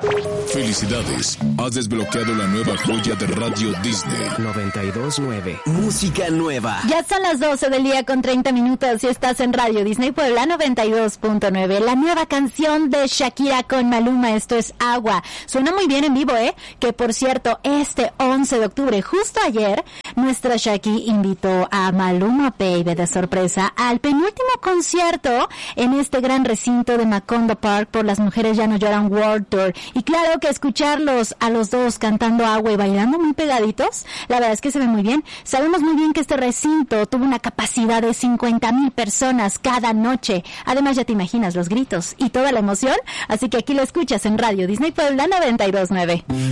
Felicidades, has desbloqueado la nueva joya de Radio Disney. 92.9. Música nueva. Ya son las 12 del día con 30 minutos y estás en Radio Disney Puebla 92.9. La nueva canción de Shakira con Maluma, esto es Agua. Suena muy bien en vivo, que por cierto, este 11 de octubre, justo ayer, nuestra Shaki invitó a Maluma Baby de sorpresa al penúltimo concierto en este gran recinto de Macondo Park por Las Mujeres Ya No Lloran World Tour. Y claro que escucharlos a los dos cantando Agua y bailando muy pegaditos, la verdad es que se ve muy bien. Sabemos muy bien que este recinto tuvo una capacidad de 50,000 personas cada noche. Además ya te imaginas los gritos y toda la emoción, así que aquí lo escuchas en Radio Disney Puebla 92.9.